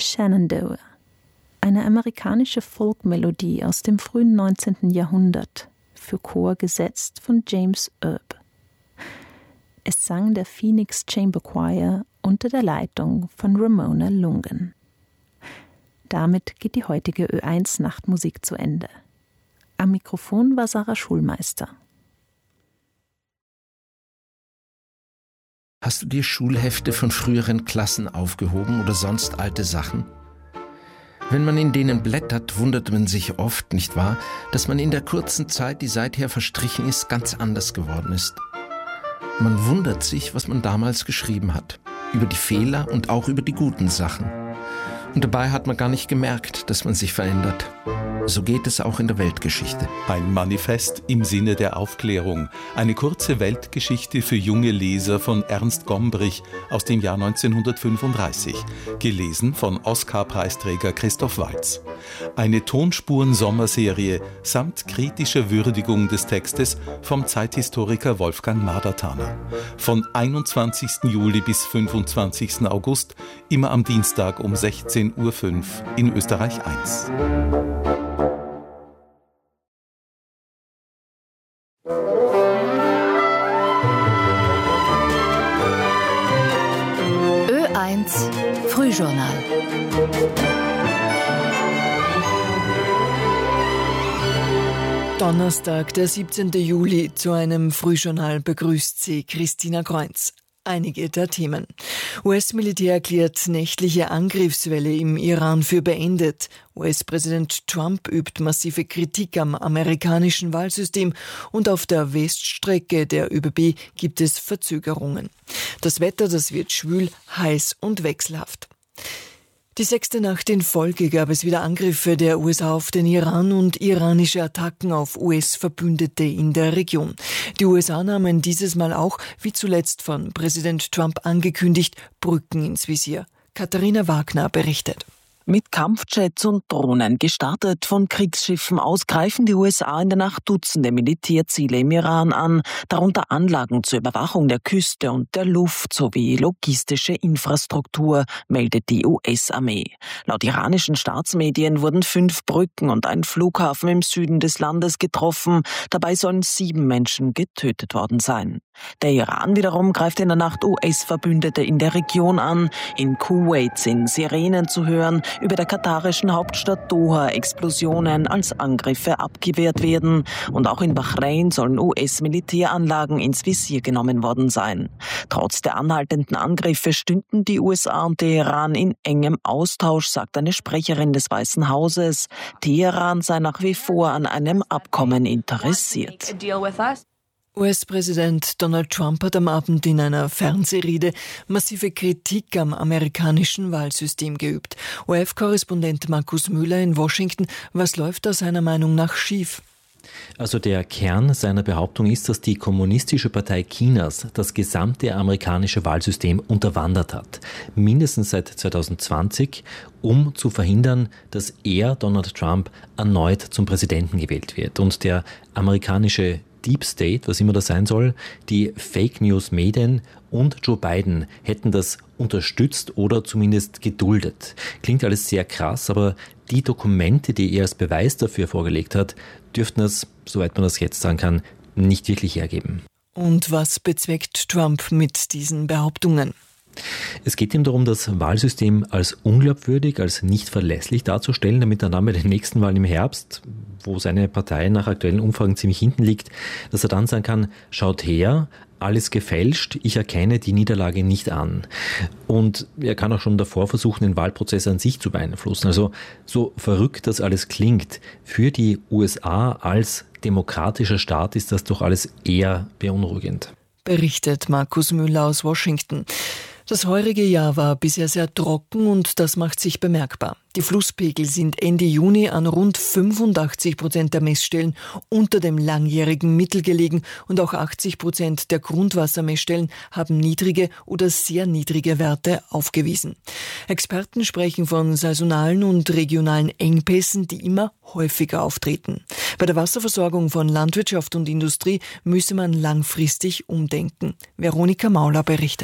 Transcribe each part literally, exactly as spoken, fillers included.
Shenandoah, eine amerikanische Folkmelodie aus dem frühen neunzehnten Jahrhundert, für Chor gesetzt von James Earp. Es sang der Phoenix Chamber Choir unter der Leitung von Ramona Lungen. Damit geht die heutige Ö eins Nachtmusik zu Ende. Am Mikrofon war Sarah Schulmeister. Hast du dir Schulhefte von früheren Klassen aufgehoben oder sonst alte Sachen? Wenn man in denen blättert, wundert man sich oft, nicht wahr, dass man in der kurzen Zeit, die seither verstrichen ist, ganz anders geworden ist. Man wundert sich, was man damals geschrieben hat, über die Fehler und auch über die guten Sachen. Und dabei hat man gar nicht gemerkt, dass man sich verändert. So geht es auch in der Weltgeschichte. Ein Manifest im Sinne der Aufklärung. Eine kurze Weltgeschichte für junge Leser von Ernst Gombrich aus dem Jahr neunzehnhundertfünfunddreißig. Gelesen von Oscar-Preisträger Christoph Waltz. Eine Tonspuren-Sommerserie samt kritischer Würdigung des Textes vom Zeithistoriker Wolfgang Madertaner. Von einundzwanzigsten Juli bis fünfundzwanzigsten August, immer am Dienstag um sechzehn Uhr fünf in Österreich eins. Ö eins Frühjournal. Donnerstag, der siebzehnten Juli, zu einem Frühjournal begrüßt Sie Christina Kreuz. Einige der Themen. U S-Militär erklärt nächtliche Angriffswelle im Iran für beendet. U S-Präsident Trump übt massive Kritik am amerikanischen Wahlsystem und auf der Weststrecke der ÖBB gibt es Verzögerungen. Das Wetter, das wird schwül, heiß und wechselhaft. Die sechste Nacht in Folge gab es wieder Angriffe der U S A auf den Iran und iranische Attacken auf U S-Verbündete in der Region. Die U S A nahmen dieses Mal auch, wie zuletzt von Präsident Trump angekündigt, Brücken ins Visier. Katharina Wagner berichtet. Mit Kampfjets und Drohnen gestartet von Kriegsschiffen aus greifen die U S A in der Nacht Dutzende Militärziele im Iran an, darunter Anlagen zur Überwachung der Küste und der Luft sowie logistische Infrastruktur, meldet die U S-Armee. Laut iranischen Staatsmedien wurden fünf Brücken und ein Flughafen im Süden des Landes getroffen. Dabei sollen sieben Menschen getötet worden sein. Der Iran wiederum greift in der Nacht U S-Verbündete in der Region an. In Kuwait sind Sirenen zu hören, über der katarischen Hauptstadt Doha Explosionen als Angriffe abgewehrt werden. Und auch in Bahrain sollen U S-Militäranlagen ins Visier genommen worden sein. Trotz der anhaltenden Angriffe stünden die U S A und der Iran in engem Austausch, sagt eine Sprecherin des Weißen Hauses. Teheran sei nach wie vor an einem Abkommen interessiert. U S-Präsident Donald Trump hat am Abend in einer Fernsehrede massive Kritik am amerikanischen Wahlsystem geübt. O R F-Korrespondent Markus Müller in Washington, was läuft da seiner Meinung nach schief? Also der Kern seiner Behauptung ist, dass die Kommunistische Partei Chinas das gesamte amerikanische Wahlsystem unterwandert hat. Mindestens seit zweitausendzwanzig, um zu verhindern, dass er, Donald Trump, erneut zum Präsidenten gewählt wird. Und der amerikanische Deep State, was immer das sein soll, die Fake-News-Medien und Joe Biden hätten das unterstützt oder zumindest geduldet. Klingt alles sehr krass, aber die Dokumente, die er als Beweis dafür vorgelegt hat, dürften es, soweit man das jetzt sagen kann, nicht wirklich hergeben. Und was bezweckt Trump mit diesen Behauptungen? Es geht ihm darum, das Wahlsystem als unglaubwürdig, als nicht verlässlich darzustellen, damit er dann bei den nächsten Wahlen im Herbst, wo seine Partei nach aktuellen Umfragen ziemlich hinten liegt, dass er dann sagen kann, schaut her, alles gefälscht, ich erkenne die Niederlage nicht an. Und er kann auch schon davor versuchen, den Wahlprozess an sich zu beeinflussen. Also so verrückt das alles klingt, für die U S A als demokratischer Staat ist das doch alles eher beunruhigend. Berichtet Markus Müller aus Washington. Das heurige Jahr war bisher sehr trocken und das macht sich bemerkbar. Die Flusspegel sind Ende Juni an rund fünfundachtzig Prozent der Messstellen unter dem langjährigen Mittel gelegen und auch achtzig Prozent der Grundwassermessstellen haben niedrige oder sehr niedrige Werte aufgewiesen. Experten sprechen von saisonalen und regionalen Engpässen, die immer häufiger auftreten. Bei der Wasserversorgung von Landwirtschaft und Industrie müsse man langfristig umdenken. Veronika Mauler berichtet.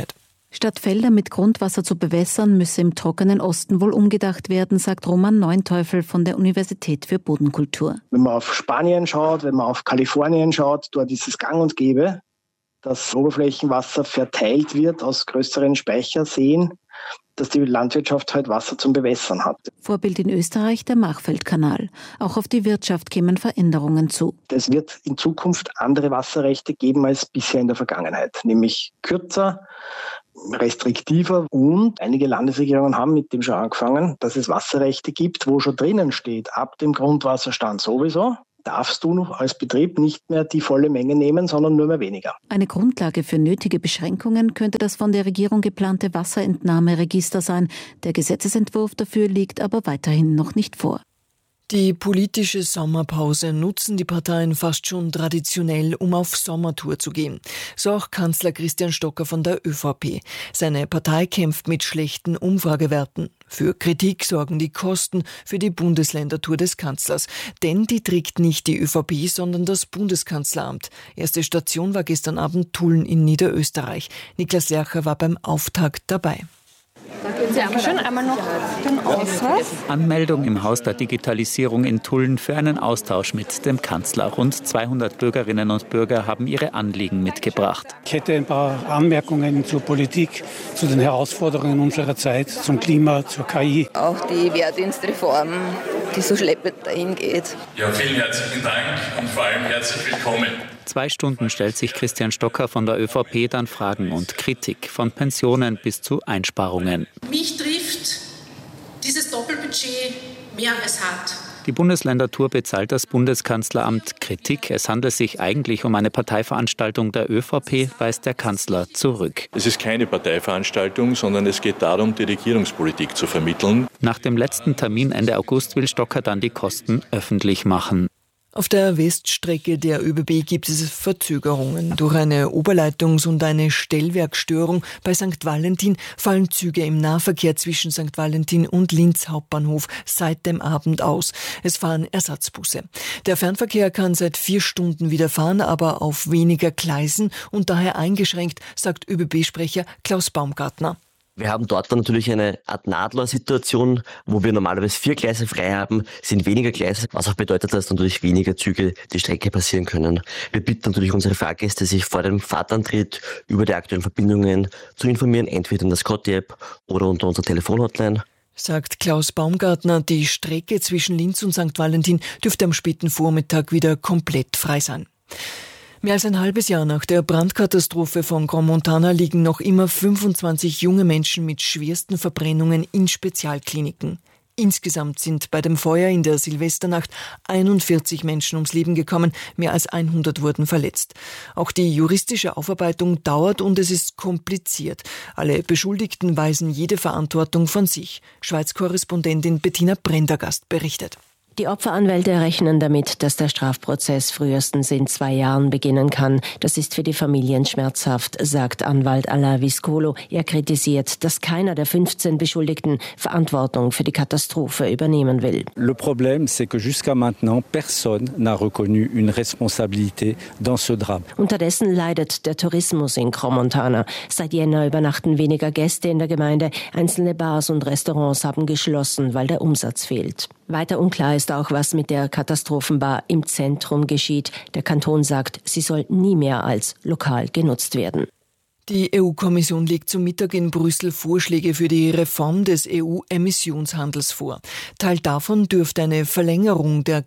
Statt Felder mit Grundwasser zu bewässern, müsse im trockenen Osten wohl umgedacht werden, sagt Roman Neunteufel von der Universität für Bodenkultur. Wenn man auf Spanien schaut, wenn man auf Kalifornien schaut, dort ist es gang und gäbe, dass Oberflächenwasser verteilt wird aus größeren Speicherseen, dass die Landwirtschaft halt Wasser zum Bewässern hat. Vorbild in Österreich der Machfeldkanal. Auch auf die Wirtschaft kämen Veränderungen zu. Es wird in Zukunft andere Wasserrechte geben als bisher in der Vergangenheit, nämlich kürzer, restriktiver, und einige Landesregierungen haben mit dem schon angefangen, dass es Wasserrechte gibt, wo schon drinnen steht, ab dem Grundwasserstand sowieso darfst du noch als Betrieb nicht mehr die volle Menge nehmen, sondern nur mehr weniger. Eine Grundlage für nötige Beschränkungen könnte das von der Regierung geplante Wasserentnahmeregister sein. Der Gesetzesentwurf dafür liegt aber weiterhin noch nicht vor. Die politische Sommerpause nutzen die Parteien fast schon traditionell, um auf Sommertour zu gehen. So auch Kanzler Christian Stocker von der ÖVP. Seine Partei kämpft mit schlechten Umfragewerten. Für Kritik sorgen die Kosten für die Bundesländertour des Kanzlers. Denn die trägt nicht die ÖVP, sondern das Bundeskanzleramt. Erste Station war gestern Abend Tulln in Niederösterreich. Niklas Lercher war beim Auftakt dabei. Dankeschön. Einmal noch den Ausweis. Anmeldung im Haus der Digitalisierung in Tulln für einen Austausch mit dem Kanzler. Rund zweihundert Bürgerinnen und Bürger haben ihre Anliegen mitgebracht. Ich hätte ein paar Anmerkungen zur Politik, zu den Herausforderungen unserer Zeit, zum Klima, zur K I. Auch die Wehrdienstreform, die so schleppend dahin geht. Ja, vielen herzlichen Dank und vor allem herzlich willkommen. Zwei Stunden stellt sich Christian Stocker von der ÖVP dann Fragen und Kritik, von Pensionen bis zu Einsparungen. Mich trifft dieses Doppelbudget mehr als hart. Die Bundesländertour bezahlt das Bundeskanzleramt. Kritik, es handelt sich eigentlich um eine Parteiveranstaltung der ÖVP, weist der Kanzler zurück. Es ist keine Parteiveranstaltung, sondern es geht darum, die Regierungspolitik zu vermitteln. Nach dem letzten Termin Ende August will Stocker dann die Kosten öffentlich machen. Auf der Weststrecke der ÖBB gibt es Verzögerungen. Durch eine Oberleitungs- und eine Stellwerkstörung bei Sankt Valentin fallen Züge im Nahverkehr zwischen Sankt Valentin und Linz Hauptbahnhof seit dem Abend aus. Es fahren Ersatzbusse. Der Fernverkehr kann seit vier Stunden wieder fahren, aber auf weniger Gleisen und daher eingeschränkt, sagt ÖBB-Sprecher Klaus Baumgartner. Wir haben dort dann natürlich eine Art Nadler-Situation, wo wir normalerweise vier Gleise frei haben, sind weniger Gleise, was auch bedeutet, dass natürlich weniger Züge die Strecke passieren können. Wir bitten natürlich unsere Fahrgäste, sich vor dem Fahrtantritt über die aktuellen Verbindungen zu informieren, entweder in der Scotty-App oder unter unserer Telefonhotline. Sagt Klaus Baumgartner, die Strecke zwischen Linz und Sankt Valentin dürfte am späten Vormittag wieder komplett frei sein. Mehr als ein halbes Jahr nach der Brandkatastrophe von Grand Montana liegen noch immer fünfundzwanzig junge Menschen mit schwersten Verbrennungen in Spezialkliniken. Insgesamt sind bei dem Feuer in der Silvesternacht einundvierzig Menschen ums Leben gekommen, mehr als hundert wurden verletzt. Auch die juristische Aufarbeitung dauert und es ist kompliziert. Alle Beschuldigten weisen jede Verantwortung von sich. Schweiz-Korrespondentin Bettina Prendergast berichtet. Die Opferanwälte rechnen damit, dass der Strafprozess frühestens in zwei Jahren beginnen kann. Das ist für die Familien schmerzhaft, sagt Anwalt Alain Viscolo. Er kritisiert, dass keiner der fünfzehn Beschuldigten Verantwortung für die Katastrophe übernehmen will. Le problème, c'est que jusqu'à maintenant, personne n'a reconnu une responsabilité dans ce drame. Unterdessen leidet der Tourismus in Grand Montana. Seit Jänner übernachten weniger Gäste in der Gemeinde. Einzelne Bars und Restaurants haben geschlossen, weil der Umsatz fehlt. Weiter unklar ist auch, was mit der Katastrophenbar im Zentrum geschieht. Der Kanton sagt, sie soll nie mehr als lokal genutzt werden. Die E U-Kommission legt zum Mittag in Brüssel Vorschläge für die Reform des E U-Emissionshandels vor. Teil davon dürfte eine Verlängerung der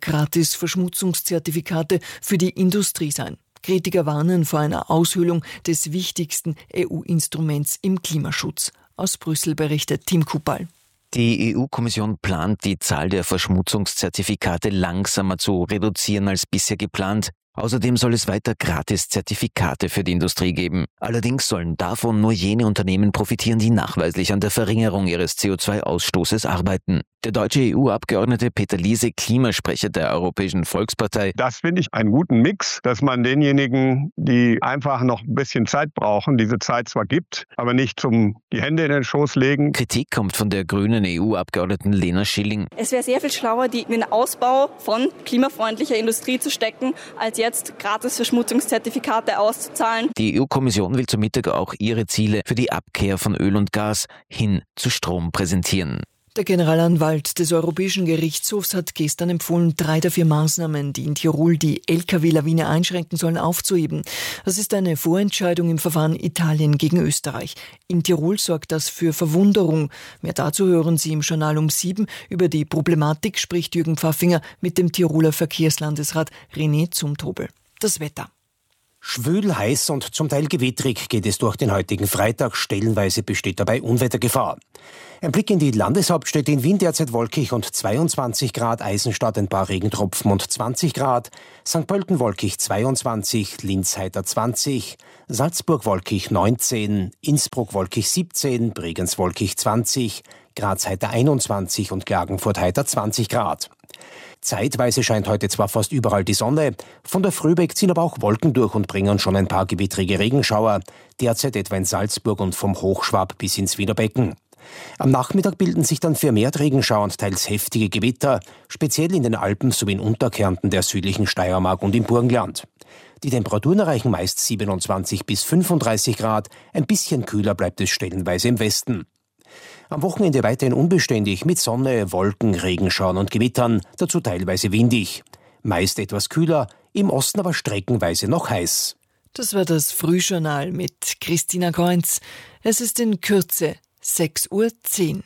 Gratis-Verschmutzungszertifikate für die Industrie sein. Kritiker warnen vor einer Aushöhlung des wichtigsten E U-Instruments im Klimaschutz. Aus Brüssel berichtet Tim Kupal. Die E U-Kommission plant, die Zahl der Verschmutzungszertifikate langsamer zu reduzieren als bisher geplant. Außerdem soll es weiter Gratis-Zertifikate für die Industrie geben. Allerdings sollen davon nur jene Unternehmen profitieren, die nachweislich an der Verringerung ihres C O zwei Ausstoßes arbeiten. Der deutsche E U-Abgeordnete Peter Liese, Klimasprecher der Europäischen Volkspartei. Das finde ich einen guten Mix, dass man denjenigen, die einfach noch ein bisschen Zeit brauchen, diese Zeit zwar gibt, aber nicht zum die Hände in den Schoß legen. Kritik kommt von der grünen E U-Abgeordneten Lena Schilling. Es wäre sehr viel schlauer, die in den Ausbau von klimafreundlicher Industrie zu stecken, als jetzt gratis Verschmutzungszertifikate auszuzahlen. Die E U-Kommission will zum Mittag auch ihre Ziele für die Abkehr von Öl und Gas hin zu Strom präsentieren. Der Generalanwalt des Europäischen Gerichtshofs hat gestern empfohlen, drei der vier Maßnahmen, die in Tirol die L K W-Lawine einschränken sollen, aufzuheben. Das ist eine Vorentscheidung im Verfahren Italien gegen Österreich. In Tirol sorgt das für Verwunderung. Mehr dazu hören Sie im Journal um sieben. Über die Problematik spricht Jürgen Pfaffinger mit dem Tiroler Verkehrslandesrat René Zumtobel. Das Wetter. Schwül, heiß und zum Teil gewittrig geht es durch den heutigen Freitag. Stellenweise besteht dabei Unwettergefahr. Ein Blick in die Landeshauptstädte: in Wien derzeit wolkig und zweiundzwanzig Grad, Eisenstadt ein paar Regentropfen und zwanzig Grad, Sankt Pölten wolkig zweiundzwanzig, Linz heiter zwanzig, Salzburg wolkig neunzehn, Innsbruck wolkig siebzehn, Bregenz wolkig zwanzig, Graz heiter einundzwanzig und Klagenfurt heiter zwanzig Grad. Zeitweise scheint heute zwar fast überall die Sonne, von der Früh weg ziehen aber auch Wolken durch und bringen schon ein paar gewittrige Regenschauer, derzeit etwa in Salzburg und vom Hochschwab bis ins Wiener Becken. Am Nachmittag bilden sich dann vermehrt Regenschauer und teils heftige Gewitter, speziell in den Alpen sowie in Unterkärnten der südlichen Steiermark und im Burgenland. Die Temperaturen erreichen meist siebenundzwanzig bis fünfunddreißig Grad, ein bisschen kühler bleibt es stellenweise im Westen. Am Wochenende weiterhin unbeständig mit Sonne, Wolken, Regenschauern und Gewittern, dazu teilweise windig. Meist etwas kühler, im Osten aber streckenweise noch heiß. Das war das Frühjournal mit Christina Kreunz. Es ist in Kürze sechs Uhr zehn.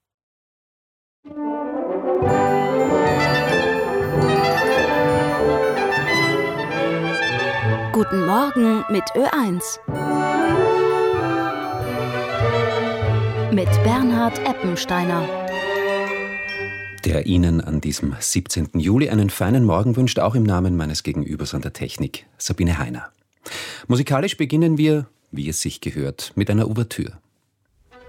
Guten Morgen mit Ö eins. Mit Bernhard Eppensteiner. Der Ihnen an diesem siebzehnten Juli einen feinen Morgen wünscht, auch im Namen meines Gegenübers an der Technik, Sabine Heiner. Musikalisch beginnen wir, wie es sich gehört, mit einer Ouvertüre.